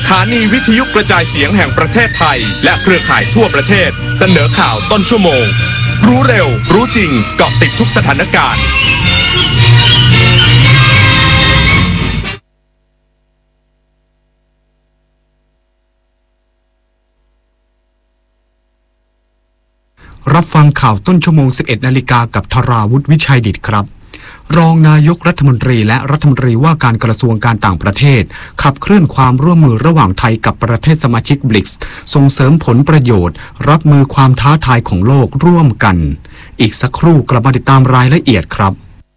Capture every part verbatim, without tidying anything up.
ถานีวิทยุกระจายเสียงแห่งประเทศไทยและเครือข่ายทั่วประเทศเสนอข่าวต้นชั่วโมงรู้เร็วรู้จริงเกาะติดทุกสถานการณ์รับฟังข่าวต้นชั่วโมง สิบเอ็ดนาฬิกากับธราวุฒิวิชัยดิษฐ์ครับรองนายกรัฐมนตรีและรัฐมนตรีว่าการกระทรวงการต่างประเทศขับเคลื่อนความร่วมมือระหว่างไทยกับประเทศสมาชิก บริกส์ ส่งเสริมผลประโยชน์รับมือความท้าทายของโลกร่วมกันอีกสักครู่กลับมาติดตามรายละเอียดครับ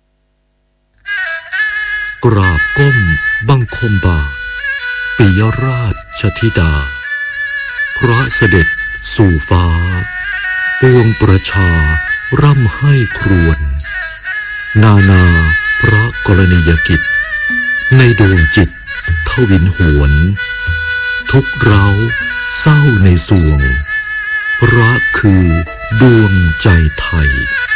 กราบก้มบังคมบาทปิยราชธิดาพระเสด็จสู่ฟ้าปวงประชาร่ำให้ครวญนานาพระกรณียกิจในดวงจิตทวินหวนทุกเร้าเศร้าในสวงรักคือดวงใจไทย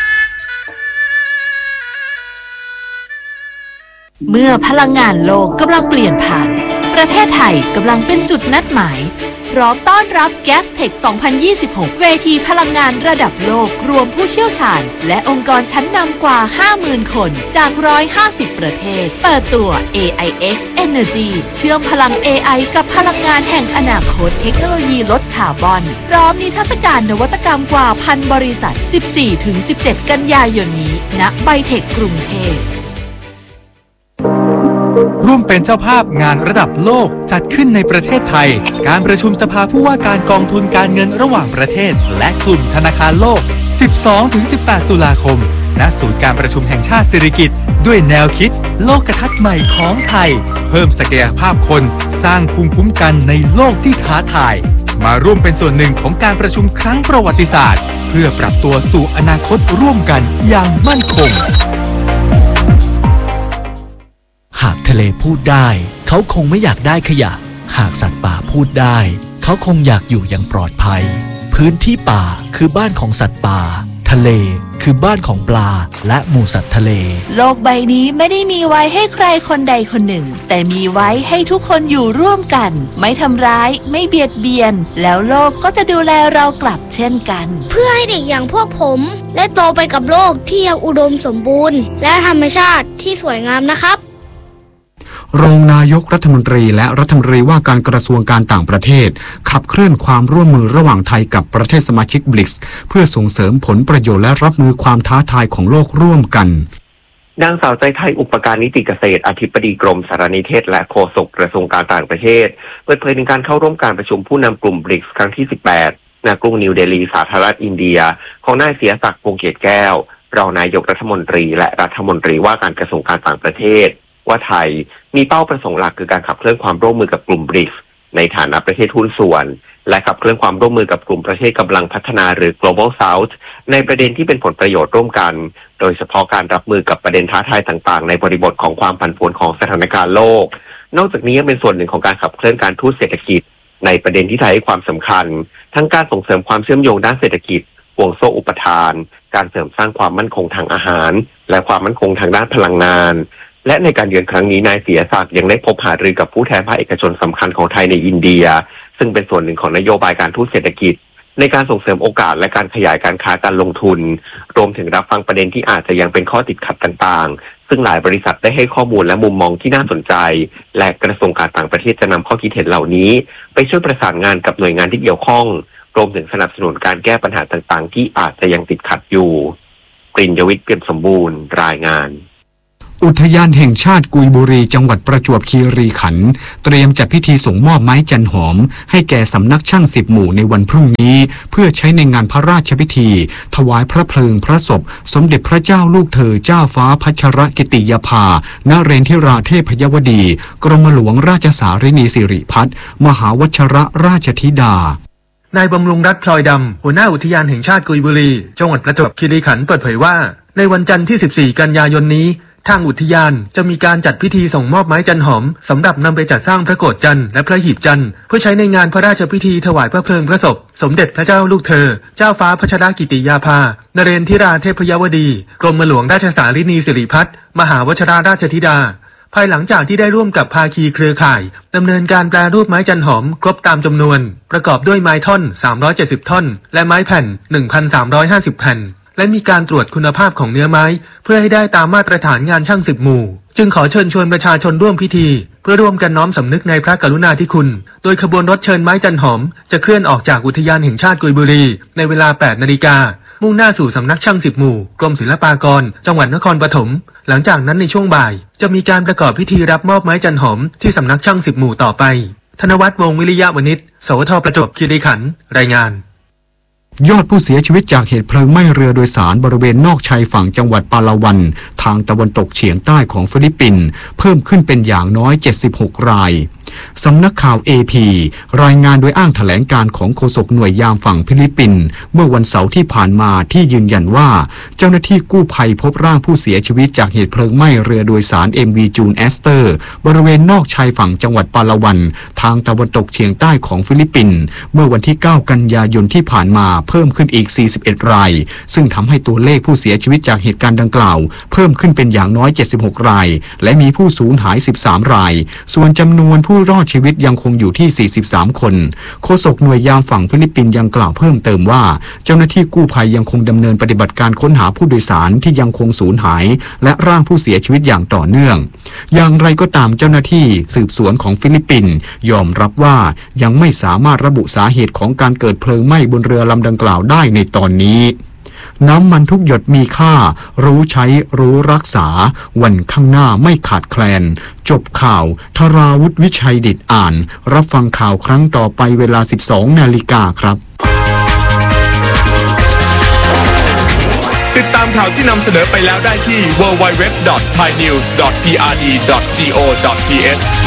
เมื่อพลังงานโลกกำลังเปลี่ยนผ่านประเทศไทยกำลังเป็นจุดนัดหมายพร้อมต้อนรับ แกสเทค สองพันยี่สิบหก เวทีพลังงานระดับโลกรวมผู้เชี่ยวชาญและองค์กรชั้นนำกว่า ห้าหมื่น คนจากหนึ่งร้อยห้าสิบประเทศเปิดตัว เอ ไอ เอ็กซ์ Energy เชื่อมพลัง เอ ไอ กับพลังงานแห่งอนาคตเทคโนโลยีลดคาร์บอนพร้อมนิทรรศการนวัตกรรมกว่าพันบริษัท สิบสี่ถึงสิบเจ็ด กันยายนนี้ณไบเทคกรุงเทพร่วมเป็นเจ้าภาพงานระดับโลกจัดขึ้นในประเทศไทยการประชุมสภาผู้ว่าการกองทุนการเงินระหว่างประเทศและกลุ่มธนาคารโลก สิบสองถึงสิบแปด ตุลาคมณศูนย์การประชุมแห่งชาติสิริกิติ์ด้วยแนวคิดโลกทัศน์ใหม่ของไทยเพิ่มศักยภาพคนสร้างภูมิคุ้มกันในโลกที่ท้าทายมาร่วมเป็นส่วนหนึ่งของการประชุมครั้งประวัติศาสตร์เพื่อปรับตัวสู่อนาคตร่วมกันอย่างมั่นคงหากทะเลพูดได้เขาคงไม่อยากได้ขยะหากสัตว์ป่าพูดได้เขาคงอยากอยู่อย่างปลอดภัยพื้นที่ป่าคือบ้านของสัตว์ป่าทะเลคือบ้านของปลาและหมู่สัตว์ทะเลโลกใบนี้ไม่ได้มีไว้ให้ใครคนใดคนหนึ่งแต่มีไว้ให้ทุกคนอยู่ร่วมกันไม่ทำร้ายไม่เบียดเบียนแล้วโลกก็จะดูแลเรากลับเช่นกันเพื่อให้เด็กอย่างพวกผมได้โตไปกับโลกที่ยังอุดมสมบูรณ์และธรรมชาติที่สวยงามนะครับรองนายกรัฐมนตรีและรัฐมนตรีว่าการกระทรวงการต่างประเทศขับเคลื่อนความร่วมมือระหว่างไทยกับประเทศสมาชิก บริกส์ เพื่อส่งเสริมผลประโยชน์และรับมือความท้าทายของโลกร่วมกันนางสาวใจไทยอุปการนิติเกษตรอธิบดีกรมสารนิเทศและโฆษกกระทรวงการต่างประเทศเปิดเผยถึงการเข้าร่วมการประชุมผู้นำกลุ่ม บริกส์ ครั้งที่สิบแปดณกรุงนิวเดลีสาธารณรัฐอินเดียของนายเสียศักดิ์ พงษ์เกียรติแก้วรองนายกรัฐมนตรีและรัฐมนตรีว่าการกระทรวงการต่างประเทศว่าไทยมีเป้าประสงค์หลักคือการขับเคลื่อนความร่วมมือกับกลุ่ม บริกส์ ในฐานะประเทศหุ้นส่วนและขับเคลื่อนความร่วมมือกับกลุ่มประเทศกำลังพัฒนาหรือ global south ในประเด็นที่เป็นผลประโยชน์ร่วมกันโดยเฉพาะการรับมือกับประเด็นท้าทายต่างๆในบริบทของความผันผวนของสถานการณ์โลกนอกจากนี้ยังเป็นส่วนหนึ่งของการขับเคลื่อนการทูตเศรษฐกิจในประเด็นที่ไทยให้ความสำคัญทั้งการส่งเสริมความเชื่อมโยงด้านเศรษฐกิจห่วงโซ่อุปทานการเสริมสร้างความมั่นคงทางอาหารและความมั่นคงทางด้านพลังงานและในการเยือนครั้งนี้นายเสียศักดิ์ยังได้พบหารือกับผู้แทนภาคเอกชนสำคัญของไทยในอินเดียซึ่งเป็นส่วนหนึ่งของนโยบายการทูตเศรษฐกิจในการส่งเสริมโอกาสและการขยายการค้าการลงทุนรวมถึงรับฟังประเด็นที่อาจจะยังเป็นข้อติดขัดต่างๆซึ่งหลายบริษัทได้ให้ข้อมูลและมุมมองที่น่าสนใจและกระทรวงการต่างประเทศจะนำข้อคิดเห็นเหล่านี้ไปช่วยประสานงานกับหน่วยงานที่เกี่ยวข้องรวมถึงสนับสนุนการแก้ปัญหาต่างๆที่อาจจะยังติดขัดอยู่กฤษ ยวิทย์ เปี่ยมสมบูรณ์รายงานอุทยานแห่งชาติกุยบุรีจังหวัดประจวบคีรีขันธ์เตรียมจัดพิธีส่งมอบไม้จันหอมให้แก่สำนักช่างสิบหมู่ในวันพรุ่งนี้เพื่อใช้ในงานพระราชพิธีถวายพระเพลิงพระศพสมเด็จพระเจ้าลูกเธอเจ้าฟ้าพัชรกิติยาภานเรนทิราเทพยวดีกรมหลวงราชสารินีสิริพัฒน์มหาวชรราชธิดานายบำรุงรัตน์พลอยดำหัวหน้าอุทยานแห่งชาติกุยบุรีจังหวัดประจวบคีรีขันธ์เปิดเผยว่าในวันจันทร์ที่สิบสี่กันยายนนี้ทางอุทยานจะมีการจัดพิธีส่งมอบไม้จันหอมสำหรับนำไปจัดสร้างพระโกฐจันทร์และพระหีบจันทร์เพื่อใช้ในงานพระราชพิธีถวายพระเพลิงพระศพสมเด็จพระเจ้าลูกเธอเจ้าฟ้าพัชรกิติยาภานเรนทิราเทพยวดีกรมหลวงราชสารินีสิริพัฒน์มหาวชรราชธิดาภภายหลังจากที่ได้ร่วมกับภาคีเครือข่ายดำเนินการแปรรูปไม้จันหอมครบตามจำนวนประกอบด้วยไม้ท่อนสามร้อยเจ็ดสิบท่อนและไม้แผ่น หนึ่งพันสามร้อยห้าสิบ แผ่นและมีการตรวจคุณภาพของเนื้อไม้เพื่อให้ได้ตามมาตรฐานงานช่างสิบหมู่จึงขอเชิญชวนประชาชนร่วมพิธีเพื่อร่วมกันน้อมสำนึกในพระกรุณาธิคุณโดยขบวนรถเชิญไม้จันหอมจะเคลื่อนออกจากอุทยานแห่งชาติกุยบุรีในเวลา แปดนาฬิกามุ่งหน้าสู่สำนักช่างสิบหมู่กรมศิลปากรจังหวัดนครปฐมหลังจากนั้นในช่วงบ่ายจะมีการประกอบพิธีรับมอบไม้จันหอมที่สำนักช่างสิบหมู่ต่อไปธนวัฒน์ วงศ์วิริยะวณิช สวทประจวบคีรีขันธ์รายงานยอดผู้เสียชีวิตจากเหตุเพลิงไหม้เรือโดยสารบริเวณนอกชายฝั่งจังหวัดปาลาวันทางตะวันตกเฉียงใต้ของฟิลิปปินส์เพิ่มขึ้นเป็นอย่างน้อยเจ็ดสิบหกรายสำนักข่าว เอ พี รายงานโดยอ้างแถลงการของโฆษกหน่วยยามฝั่งฟิลิปปินส์เมื่อวันเสาร์ที่ผ่านมาที่ยืนยันว่าเจ้าหน้าที่กู้ภัยพบร่างผู้เสียชีวิตจากเหตุเพลิงไหม้เรือโดยสาร เอ็ม วี จูนแอสเตอร์บริเวณนอกชายฝั่งจังหวัดปาลาวันทางตะวันตกเฉียงใต้ของฟิลิปปินส์เมื่อวันที่เก้ากันยายนที่ผ่านมาเพิ่มขึ้นอีกสี่สิบเอ็ดรายซึ่งทำให้ตัวเลขผู้เสียชีวิตจากเหตุการณ์ดังกล่าวเพิ่มขึ้นเป็นอย่างน้อยเจ็ดสิบหกรายและมีผู้สูญหายสิบสามรายส่วนจำนวนผู้รอดชีวิตยังคงอยู่ที่สี่สิบสามคนโฆษกหน่วยยามฝั่งฟิลิปปินส์ยังกล่าวเพิ่มเติมว่าเจ้าหน้าที่กู้ภัยยังคงดำเนินปฏิบัติการค้นหาผู้โดยสารที่ยังคงสูญหายและร่างผู้เสียชีวิตอย่างต่อเนื่องอย่างไรก็ตามเจ้าหน้าที่สืบสวนของฟิลิปปินส์ยอมรับว่ายังไม่สามารถระบุสาเหตุของการเกิดเพลิงไหม้บนเรือลำดังกล่าวได้ในตอนนี้น้ำมันทุกหยดมีค่ารู้ใช้รู้รักษาวันข้างหน้าไม่ขาดแคลนจบข่าวธราวุฒิวิชัยดิษฐ์อ่านรับฟังข่าวครั้งต่อไปเวลา สิบสองนาฬิกาครับติดตามข่าวที่นำเสนอไปแล้วได้ที่ ดับเบิลยู ดับเบิลยู ดับเบิลยู ดอท ไทยนิวส์ ดอท พี อาร์ ดี ดอท จี โอ ดอท ที เอช